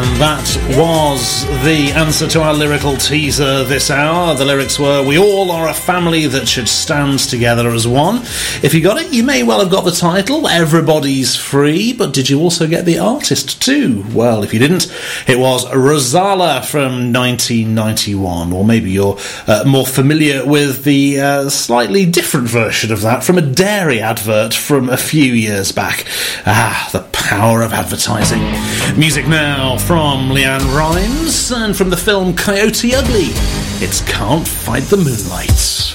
And that was the answer to our lyrical teaser this hour. The lyrics were, we all are a family that should stand together as one. If you got it, you may well have got the title, Everybody's Free, but did you also get the artist too? Well, if you didn't, it was Rozalla from 1991, or maybe you're more familiar with the slightly different version of that from a dairy advert from a few years back. Ah, the power of advertising. Music now from Leanne Rimes, and from the film Coyote Ugly, it's Can't Fight the Moonlight.